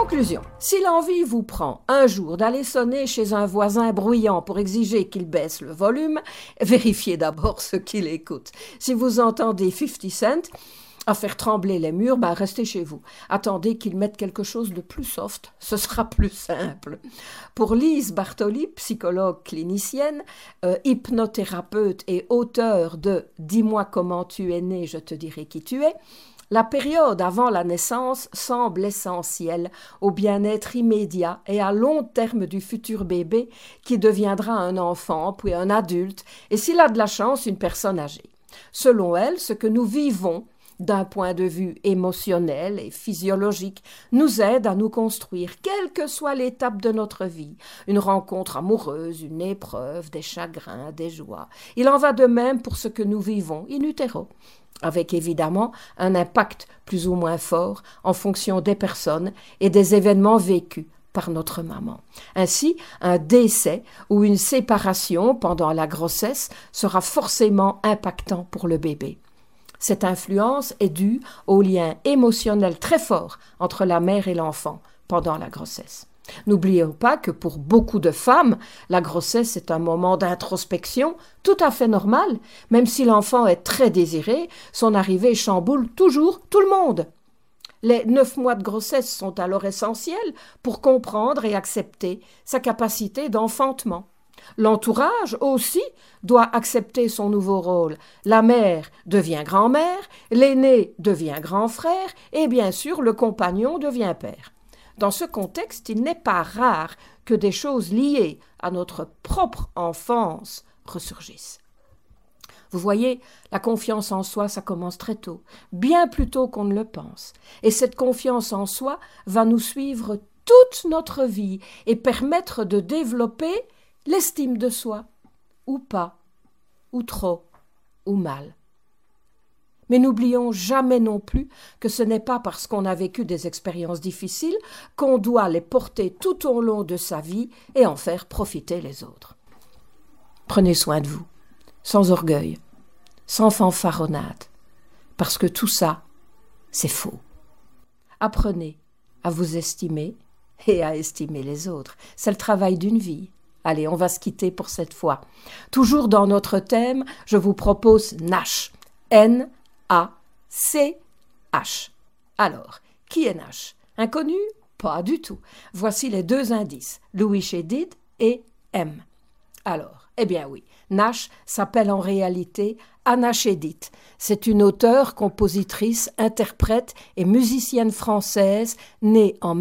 Conclusion. Si l'envie vous prend un jour d'aller sonner chez un voisin bruyant pour exiger qu'il baisse le volume, vérifiez d'abord ce qu'il écoute. Si vous entendez 50 Cent à faire trembler les murs, restez chez vous. Attendez qu'il mette quelque chose de plus soft, ce sera plus simple. Pour Lise Bartoli, psychologue clinicienne, hypnothérapeute et auteure de « Dis-moi comment tu es né, je te dirai qui tu es », la période avant la naissance semble essentielle au bien-être immédiat et à long terme du futur bébé qui deviendra un enfant, puis un adulte, et s'il a de la chance, une personne âgée. Selon elle, ce que nous vivons d'un point de vue émotionnel et physiologique, nous aide à nous construire, quelle que soit l'étape de notre vie. Une rencontre amoureuse, une épreuve, des chagrins, des joies. Il en va de même pour ce que nous vivons, in utero, avec évidemment un impact plus ou moins fort en fonction des personnes et des événements vécus par notre maman. Ainsi, un décès ou une séparation pendant la grossesse sera forcément impactant pour le bébé. Cette influence est due au lien émotionnel très fort entre la mère et l'enfant pendant la grossesse. N'oublions pas que pour beaucoup de femmes, la grossesse est un moment d'introspection tout à fait normal, même si l'enfant est très désiré, son arrivée chamboule toujours tout le monde. Les 9 mois de grossesse sont alors essentiels pour comprendre et accepter sa capacité d'enfantement. L'entourage aussi doit accepter son nouveau rôle. La mère devient grand-mère, l'aîné devient grand frère et bien sûr le compagnon devient père. Dans ce contexte, il n'est pas rare que des choses liées à notre propre enfance ressurgissent. Vous voyez, la confiance en soi, ça commence très tôt, bien plus tôt qu'on ne le pense. Et cette confiance en soi va nous suivre toute notre vie et permettre de développer l'estime de soi, ou pas, ou trop, ou mal. Mais n'oublions jamais non plus que ce n'est pas parce qu'on a vécu des expériences difficiles qu'on doit les porter tout au long de sa vie et en faire profiter les autres. Prenez soin de vous, sans orgueil, sans fanfaronnade, parce que tout ça, c'est faux. Apprenez à vous estimer et à estimer les autres. C'est le travail d'une vie. Allez, on va se quitter pour cette fois. Toujours dans notre thème, je vous propose Nash. N-A-C-H. Alors, qui est Nash? Inconnu? Pas du tout. Voici les 2 indices, Louis Chédid et M. Alors, eh bien oui, Nash s'appelle en réalité Anna Chédid. C'est une auteure, compositrice, interprète et musicienne française née en